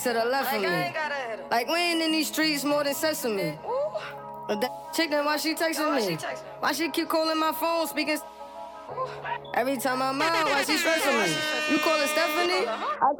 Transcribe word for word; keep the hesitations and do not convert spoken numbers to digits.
to the left of me. Like we ain't in these streets more than sesame. But that chick, then why she texting me? Why she keep calling my phone, speaking? Every time I'm out, why she stressing me? You call her Stephanie?